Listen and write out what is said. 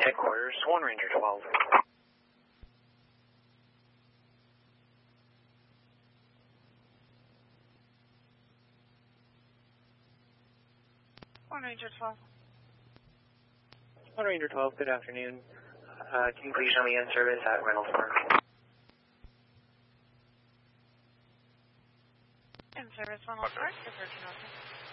Headquarters, 1 Ranger 12. Ranger 12. 1 Ranger 12, good afternoon. Can you please show me in service at Reynolds Park? In service, Reynolds Park, the Virgin Office.